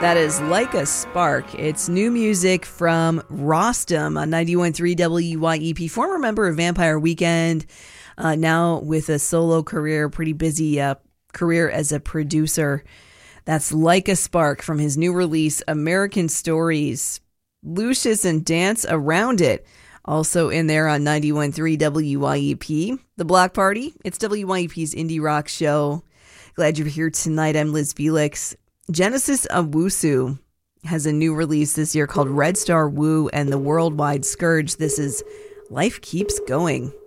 That is Like a Spark. It's new music from Rostam on 91.3 WYEP, former member of Vampire Weekend, now with a solo career, pretty busy career as a producer. That's Like a Spark from his new release, American Stories. Lucius and Dance Around It, also in there on 91.3 WYEP. The Block Party, it's WYEP's indie rock show. Glad you're here tonight. I'm Liz Felix. Genesis Owusu has a new release this year called Red Star Woo and the Worldwide Scourge. This is Life Keeps Going.